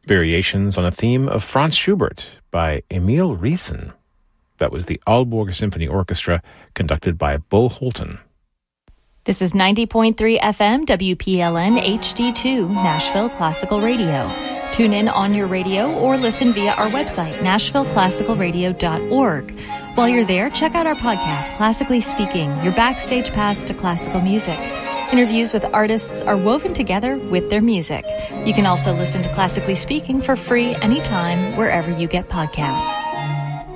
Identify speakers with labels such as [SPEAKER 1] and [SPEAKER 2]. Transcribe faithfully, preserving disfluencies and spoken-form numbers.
[SPEAKER 1] Variations on a theme of Franz Schubert by Emil Riesen. That was the Aalborg Symphony Orchestra, conducted by Bo Holton.
[SPEAKER 2] This is ninety point three F M W P L N H D two, Nashville Classical Radio. Tune in on your radio or listen via our website, nashville classical radio dot org. While you're there, check out our podcast, Classically Speaking, your backstage pass to classical music. Interviews with artists are woven together with their music. You can also listen to Classically Speaking for free anytime, wherever you get podcasts.